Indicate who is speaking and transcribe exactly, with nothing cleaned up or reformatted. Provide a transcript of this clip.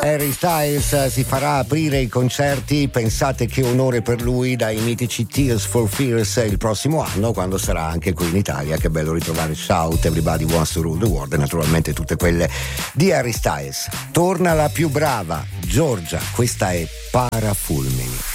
Speaker 1: Harry Styles si farà aprire i concerti, pensate che onore per lui, dai mitici Tears for Fears il prossimo anno, quando sarà anche qui in Italia. Che bello ritrovare Shout, Everybody Wants to Rule the World e naturalmente tutte quelle di Harry Styles. Torna la più brava, Giorgia, questa è Parafulmini.